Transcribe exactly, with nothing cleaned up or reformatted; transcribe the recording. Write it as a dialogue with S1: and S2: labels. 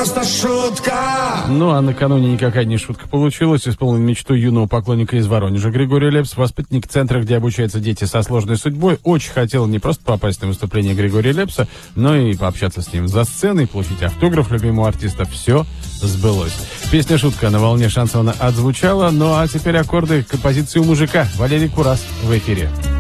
S1: просто шутка.
S2: Ну, а накануне никакая не шутка получилась. Исполнил мечту юного поклонника из Воронежа. Григорий Лепс, воспитанник центра, где обучаются дети со сложной судьбой, очень хотел не просто попасть на выступление Григория Лепса, но и пообщаться с ним за сценой, получить автограф любимого артиста. Все сбылось. Песня «Шутка» на волне шансона отзвучала. Ну, а теперь аккорды композиции у мужика. Валерий Курас в эфире.